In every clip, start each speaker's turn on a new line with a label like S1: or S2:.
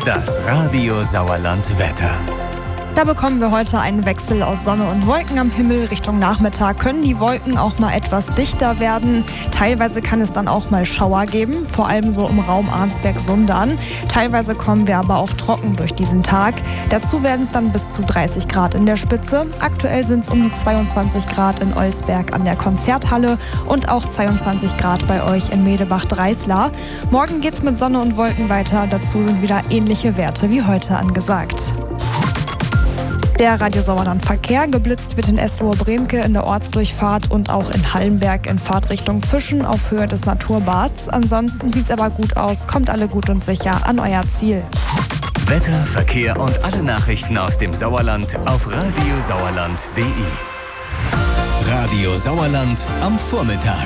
S1: Das Radio Sauerland Wetter.
S2: Da bekommen wir heute einen Wechsel aus Sonne und Wolken am Himmel. Richtung Nachmittag können die Wolken auch mal etwas dichter werden. Teilweise kann es dann auch mal Schauer geben, vor allem so im Raum Arnsberg-Sundern. Teilweise kommen wir aber auch trocken durch diesen Tag. Dazu werden es dann bis zu 30 Grad in der Spitze. Aktuell sind es um die 22 Grad in Olsberg an der Konzerthalle und auch 22 Grad bei euch in Medebach-Dreislar. Morgen geht's mit Sonne und Wolken weiter. Dazu sind wieder ähnliche Werte wie heute angesagt. Der Radio Sauerland Verkehr. Geblitzt wird in Eslohe-Bremke in der Ortsdurchfahrt und auch in Hallenberg in Fahrtrichtung Zischen auf Höhe des Naturbads. Ansonsten sieht's aber gut aus. Kommt alle gut und sicher an euer Ziel.
S1: Wetter, Verkehr und alle Nachrichten aus dem Sauerland auf radiosauerland.de. Radio Sauerland am Vormittag.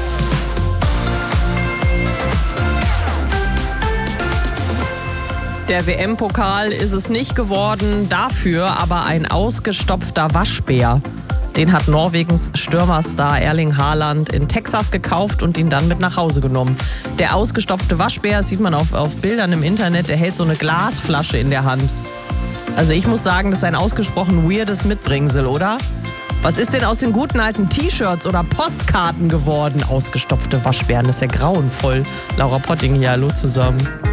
S3: Der WM-Pokal ist es nicht geworden, dafür aber ein ausgestopfter Waschbär. Den hat Norwegens Stürmerstar Erling Haaland in Texas gekauft und ihn dann mit nach Hause genommen. Der ausgestopfte Waschbär, sieht man auf Bildern im Internet, der hält so eine Glasflasche in der Hand. Also ich muss sagen, das ist ein ausgesprochen weirdes Mitbringsel, oder? Was ist denn aus den guten alten T-Shirts oder Postkarten geworden? Ausgestopfte Waschbären, das ist ja grauenvoll. Laura Potting hier, hallo zusammen.